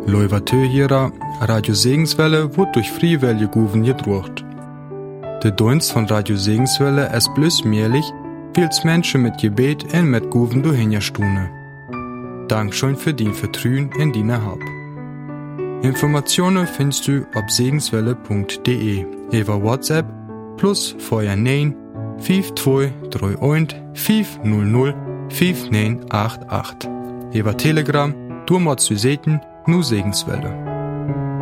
Leuvatö hierer Radio Segenswelle wird durch Freiwillige Guven gedruckt. Der Dienst von Radio Segenswelle ist bloß möglich, weil es Menschen mit Gebet und mit Guven durchhinstune. Dankeschön für dein Vertrauen in deine Hab. Informationen findest du auf segenswelle.de über WhatsApp plus vorher 9 5231 500 5988. Über Telegram, du machst du Seten, nur Segenswelle.